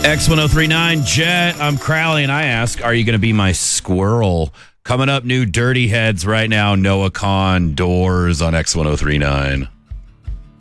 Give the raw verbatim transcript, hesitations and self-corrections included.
X ten thirty-nine Jet, I'm Crowley, and I ask, are you going to be my squirrel? Coming up, new Dirty Heads right now, Noah Kahn, Doors on X ten thirty-nine.